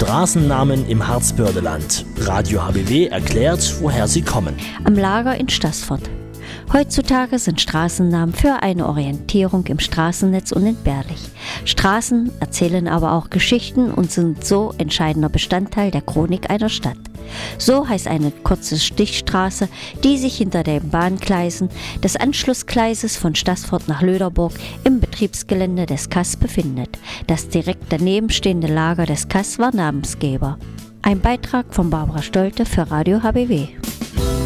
Straßennamen im Harzbördeland. Radio HBW erklärt, woher sie kommen. Am Lager in Staßfurt. Heutzutage sind Straßennamen für eine Orientierung im Straßennetz unentbehrlich. Straßen erzählen aber auch Geschichten und sind so entscheidender Bestandteil der Chronik einer Stadt. So heißt eine kurze Stichstraße, die sich hinter den Bahngleisen des Anschlussgleises von Staßfurt nach Löderburg im Betriebsgelände des KAS befindet. Das direkt daneben stehende Lager des KAS war Namensgeber. Ein Beitrag von Barbara Stolte für Radio HBW.